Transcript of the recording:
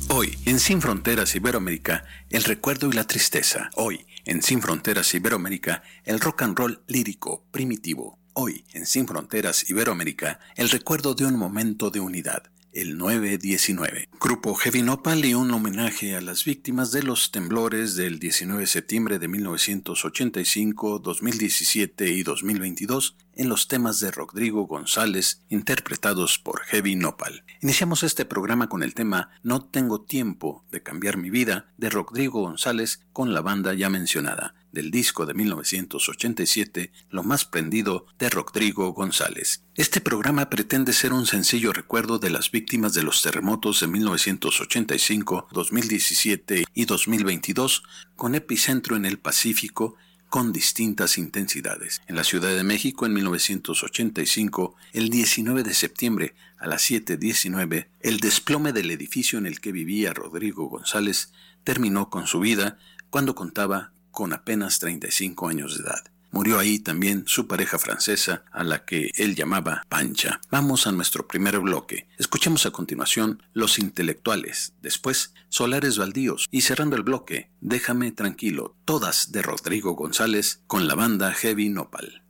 Hoy, en Sin Fronteras Iberoamérica, el recuerdo y la tristeza. Hoy, en Sin Fronteras Iberoamérica, el rock and roll lírico primitivo. Hoy, en Sin Fronteras Iberoamérica, el recuerdo de un momento de unidad. El 9/19. Grupo Heavy Nopal y un homenaje a las víctimas de los temblores del 19 de septiembre de 1985, 2017 y 2022 en los temas de Rodrigo González interpretados por Heavy Nopal. Iniciamos este programa con el tema No tengo tiempo de cambiar mi vida de Rodrigo González con la banda ya mencionada, del disco de 1987, Lo más prendido de Rodrigo González. Este programa pretende ser un sencillo recuerdo de las víctimas de los terremotos de 1985, 2017 y 2022, con epicentro en el Pacífico, con distintas intensidades. En la Ciudad de México, en 1985, el 19 de septiembre a las 7:19, el desplome del edificio en el que vivía Rodrigo González terminó con su vida cuando contaba con apenas 35 años de edad. Murió ahí también su pareja francesa, a la que él llamaba Pancha. Vamos a nuestro primer bloque. Escuchemos a continuación Los Intelectuales, después Solares Baldíos y cerrando el bloque, Déjame tranquilo, todas de Rodrigo González con la banda Heavy Nopal.